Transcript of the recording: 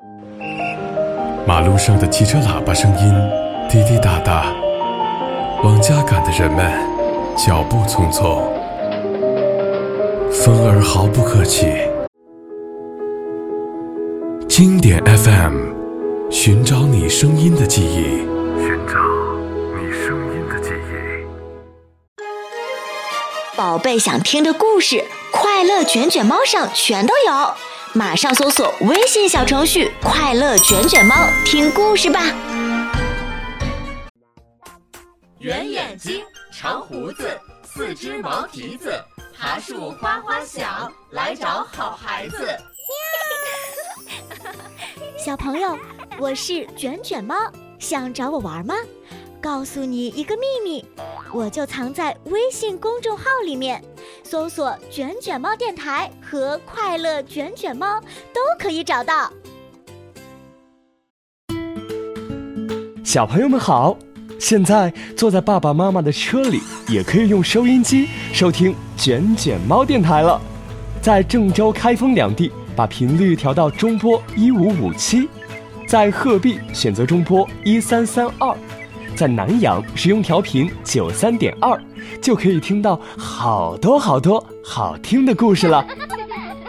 马路上的汽车喇叭声音滴滴答答，往家赶的人们脚步匆匆，风儿毫不客气。经典 FM， 寻找你声音的记忆，寻找你声音的记忆。 宝贝想听的故事，快乐卷卷猫上全都有，马上搜索微信小程序快乐卷卷猫听故事吧。 圆眼睛，长胡子，四只毛蹄子，爬树花花响，来找好孩子。 小朋友，我是卷卷猫，想找我玩吗？告诉你一个秘密，我就藏在微信公众号里面，搜索卷卷猫电台和快乐卷卷猫都可以找到。 小朋友们好，现在坐在爸爸妈妈的车里，也可以用收音机收听卷卷猫电台了。在郑州、开封两地把频率调到中波1557，在鹤壁选择中波1332，在南阳使用调频93.2，就可以听到好多好听的故事了。